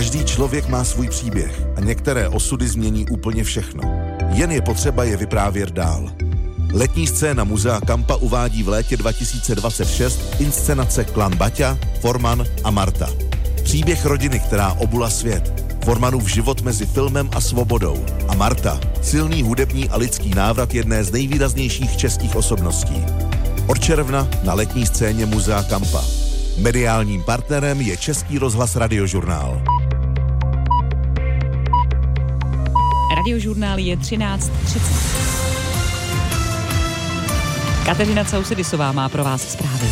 Každý člověk má svůj příběh a některé osudy změní úplně všechno. Jen je potřeba je vyprávět dál. Letní scéna Muzea Kampa uvádí v létě 2026 inscenace Klan Baťa, Forman a Marta. Příběh rodiny, která obula svět. Formanův život mezi filmem a svobodou. A Marta, silný hudební a lidský návrat jedné z nejvýraznějších českých osobností. Od června na letní scéně Muzea Kampa. Mediálním partnerem je Český rozhlas Radiožurnál. Radiožurnál je 13:30. Kateřina Causidisová má pro vás zprávy.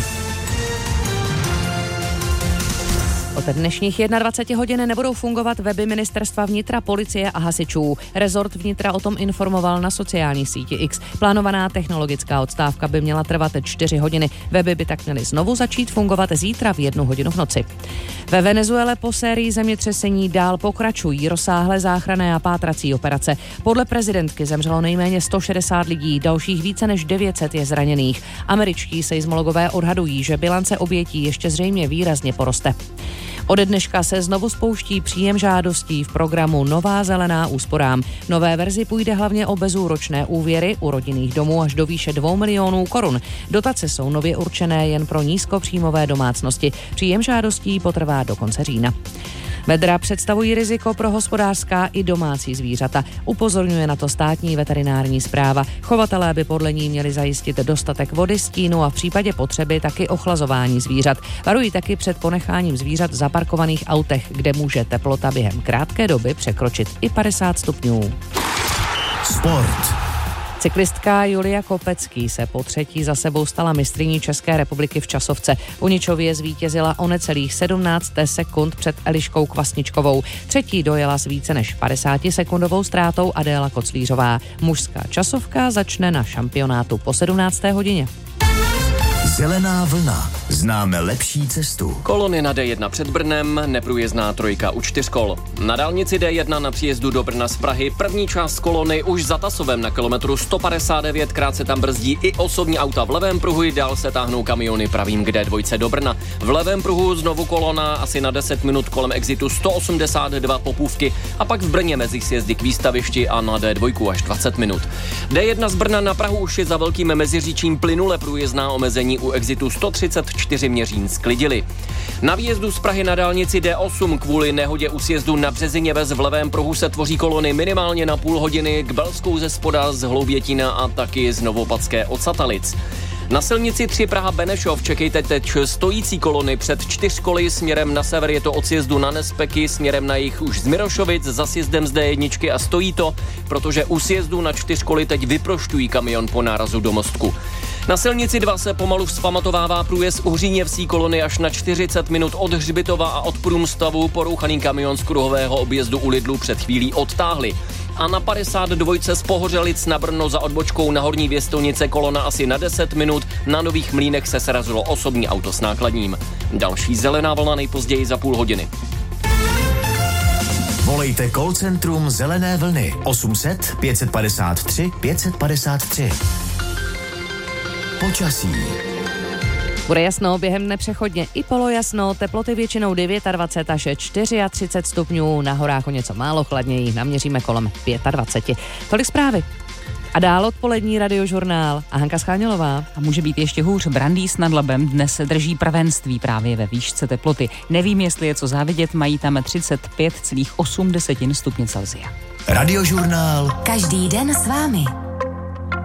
Od dnešních 21 hodin nebudou fungovat weby Ministerstva vnitra, policie a hasičů. Rezort vnitra o tom informoval na sociální síti X. Plánovaná technologická odstávka by měla trvat 4 hodiny. Weby by tak měly znovu začít fungovat zítra v 1 hodinu v noci. Ve Venezuele po sérii zemětřesení dál pokračují rozsáhlé záchranné a pátrací operace. Podle prezidentky zemřelo nejméně 160 lidí, dalších více než 900 je zraněných. Američtí seismologové odhadují, že bilance obětí ještě zřejmě výrazně poroste. Ode dneška se znovu spouští příjem žádostí v programu Nová zelená úsporám. V nové verzi půjde hlavně o bezúročné úvěry u rodinných domů až do výše 2 milionů korun. Dotace jsou nově určené jen pro nízkopříjmové domácnosti. Příjem žádostí potrvá do konce října. Vedra představují riziko pro hospodářská i domácí zvířata. Upozorňuje na to státní veterinární správa. Chovatelé by podle ní měli zajistit dostatek vody, stínu a v případě potřeby taky ochlazování zvířat. Varují taky před ponecháním zvířat v zaparkovaných autech, kde může teplota během krátké doby překročit i 50 stupňů. Sport. Cyklistka Julia Kopecký se po třetí za sebou stala mistryní České republiky v časovce. U Ničově zvítězila o necelých 17 sekund před Eliškou Kvasničkovou. Třetí dojela s více než 50-sekundovou ztrátou Adéla Koclířová. Mužská časovka začne na šampionátu po 17. hodině. Zelená vlna. Známe lepší cestu. Kolony na D1 před Brnem, neprůjezdná trojka u 4 kol. Na dálnici D1 na příjezdu do Brna z Prahy první část kolony už za Tasovem na kilometru 159, krát se tam brzdí i osobní auta v levém pruhu, dál se táhnou kamiony pravým k D2 do Brna. V levém pruhu znovu kolona asi na 10 minut kolem exitu 182 Popůvky a pak v Brně mezi sjezdy k výstavišti a na D2 až 20 minut. D1 z Brna na Prahu už je za Velkým Meziříčím plynule průjezdná, omezení u exitu 134 Měřín sklidili. Na výjezdu z Prahy na dálnici D8 kvůli nehodě u sjezdu na Březině Ves v levém pruhu se tvoří kolony minimálně na půl hodiny k Belskou ze spoda, z Hloubětína a taky z Novopadské od Satalic. Na silnici 3 Praha-Benešov čekejte teď stojící kolony před 4 koly směrem na sever, je to od sjezdu na Nespeky, směrem na jih už z Mirošovic, za sjezdem z D1 a stojí to, protože u sjezdu na 4 koly teď vyprošťují kamion po nárazu do mostku. Na silnici 2 se pomalu vzpamatovává průjezd u Hříněvsí kolony až na 40 minut od Hřbitova a od průmstavu, porouchaný kamion z kruhového objezdu u Lidlu před chvílí odtáhli. A na 52 z Pohořelic na Brno za odbočkou na Horní Věstonice kolona asi na 10 minut, na Nových Mlýnech se srazilo osobní auto s nákladním. Další zelená vlna nejpozději za půl hodiny. Volejte call centrum Zelené vlny 800 553 553. Počasí. Bude jasno, během dne přechodně i polojasno, teploty většinou 29 až 34 stupňů, na horách o něco málo chladněji, naměříme kolem 25. Tolik zprávy. A dál odpolední Radiožurnál a Hanka Schánělová. A může být ještě hůř. Brandýs nad Labem dnes se drží prvenství právě ve výšce teploty. Nevím, jestli je co závidět, mají tam 35,8 stupně Celsia. Radiožurnál. Každý den s vámi.